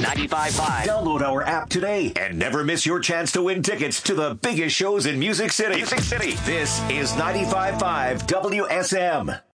95.5. Download our app today and never miss your chance to win tickets to the biggest shows in Music City. This is 95.5 WSM.